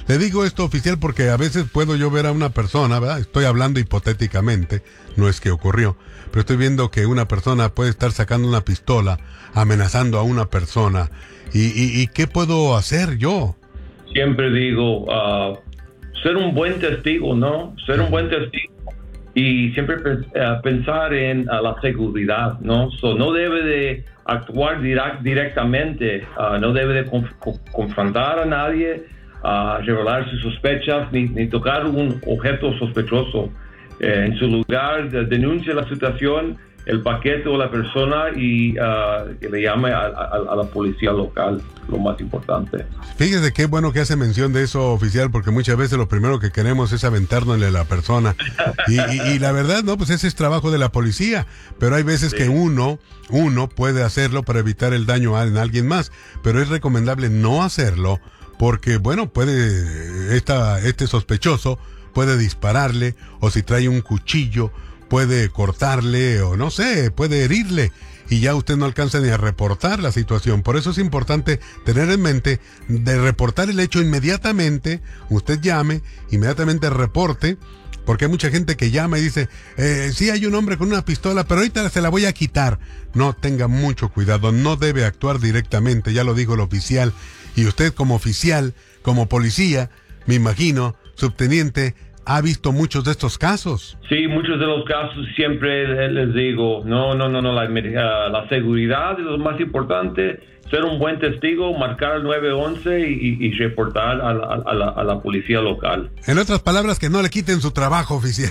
Le digo esto, oficial, porque a veces puedo yo ver a una persona, ¿verdad? Estoy hablando hipotéticamente, no es que ocurrió, pero estoy viendo que una persona puede estar sacando una pistola, amenazando a una persona. ¿Y qué puedo hacer yo? Siempre digo, ser un buen testigo, ¿no? Ser un buen testigo. Y siempre pensar en la seguridad, ¿no? No debe de actuar directamente, no debe de confrontar a nadie, revelar sus sospechas, ni tocar un objeto sospechoso. En su lugar, denuncia la situación, el paquete o la persona y que le llame a la policía local, lo más importante. Fíjese qué bueno que hace mención de eso, oficial, porque muchas veces lo primero que queremos es aventárnosle a la persona. Y la verdad, no, pues ese es trabajo de la policía, pero hay veces Sí. que uno puede hacerlo para evitar el daño a alguien más, pero es recomendable no hacerlo porque, bueno, este sospechoso puede dispararle, o si trae un cuchillo, puede cortarle, o no sé, puede herirle, y ya usted no alcanza ni a reportar la situación. Por eso es importante tener en mente de reportar el hecho inmediatamente. Usted llame, inmediatamente reporte, porque hay mucha gente que llama y dice, sí hay un hombre con una pistola, pero ahorita se la voy a quitar. No, tenga mucho cuidado, no debe actuar directamente, ya lo dijo el oficial, y usted como oficial, como policía, me imagino, subteniente, ha visto muchos de estos casos. Sí, muchos de los casos siempre les digo, no, la seguridad es lo más importante, ser un buen testigo, marcar el 911 y reportar a la policía local. En otras palabras, que no le quiten su trabajo, oficial.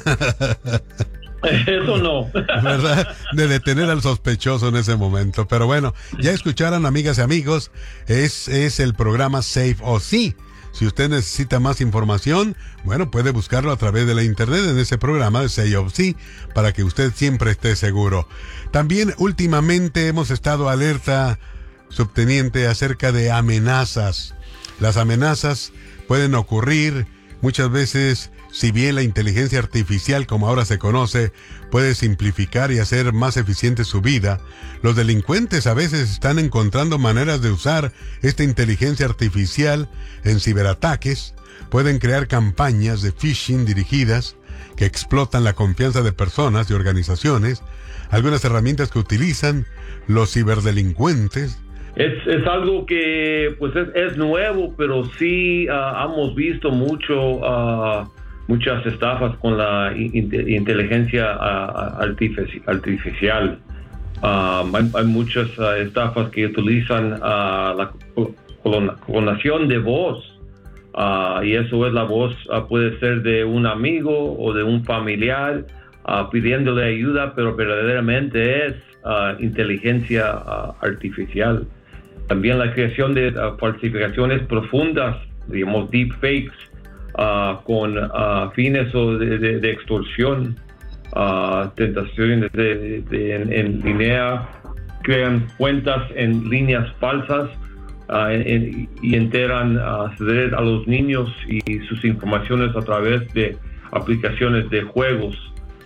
Eso no. ¿Verdad? De detener al sospechoso en ese momento. Pero bueno, ya escucharon, amigas y amigos, es el programa Safe o Sí. Si usted necesita más información, bueno, puede buscarlo a través de la internet en ese programa de Safe o Sí, para que usted siempre esté seguro. También últimamente hemos estado alerta, subteniente, acerca de amenazas. Las amenazas pueden ocurrir muchas veces. Si bien la inteligencia artificial, como ahora se conoce, puede simplificar y hacer más eficiente su vida, los delincuentes a veces están encontrando maneras de usar esta inteligencia artificial en ciberataques. Pueden crear campañas de phishing dirigidas que explotan la confianza de personas y organizaciones. Algunas herramientas que utilizan los ciberdelincuentes. Es algo que pues es nuevo, pero sí hemos visto muchas estafas con la inteligencia artificial. Hay muchas estafas que utilizan la clonación de voz, y eso es la voz, puede ser de un amigo o de un familiar pidiéndole ayuda, pero verdaderamente es inteligencia artificial. También la creación de falsificaciones profundas, digamos deepfakes, con fines de extorsión, tentaciones en línea, crean cuentas en líneas falsas y enteran a los niños y sus informaciones a través de aplicaciones de juegos.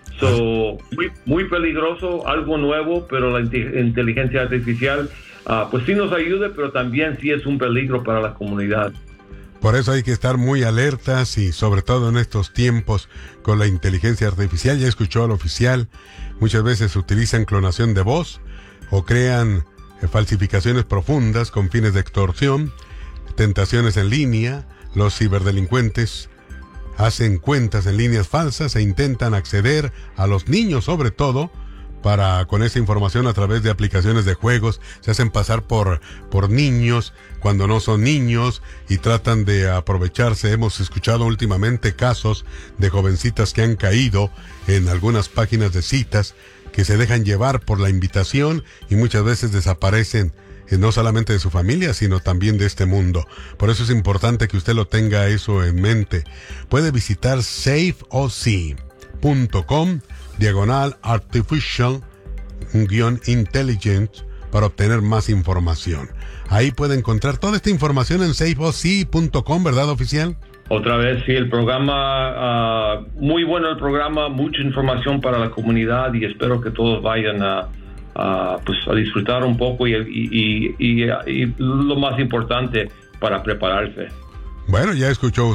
Muy peligroso, algo nuevo, pero la inteligencia artificial pues sí nos ayuda, pero también sí es un peligro para la comunidad. Por eso hay que estar muy alertas y sobre todo en estos tiempos con la inteligencia artificial. Ya escuchó al oficial, muchas veces utilizan clonación de voz o crean falsificaciones profundas con fines de extorsión, tentaciones en línea. Los ciberdelincuentes hacen cuentas en líneas falsas e intentan acceder a los niños, sobre todo, con esa información a través de aplicaciones de juegos. Se hacen pasar por niños cuando no son niños y tratan de aprovecharse. Hemos escuchado últimamente casos de jovencitas que han caído en algunas páginas de citas, que se dejan llevar por la invitación y muchas veces desaparecen, no solamente de su familia, sino también de este mundo. Por eso es importante que usted lo tenga eso en mente. Puede visitar safeoc.com/artificial-intelligence para obtener más información. Ahí puede encontrar toda esta información en safeoc.com, ¿verdad, oficial? Otra vez, sí, el programa, muy bueno el programa, mucha información para la comunidad y espero que todos vayan a disfrutar un poco y lo más importante, para prepararse. Bueno, ya escuchó